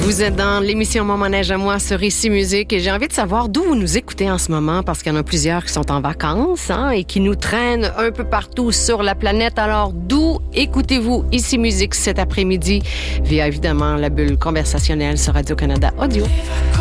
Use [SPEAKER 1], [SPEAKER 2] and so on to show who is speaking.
[SPEAKER 1] Vous êtes dans l'émission Mon Manège à moi sur Ici Musique et j'ai envie de savoir d'où vous nous écoutez en ce moment parce qu'il y en a plusieurs qui sont en vacances et qui nous traînent un peu partout sur la planète. Alors, d'où écoutez-vous Ici Musique cet après-midi via évidemment la bulle conversationnelle sur Radio-Canada Audio?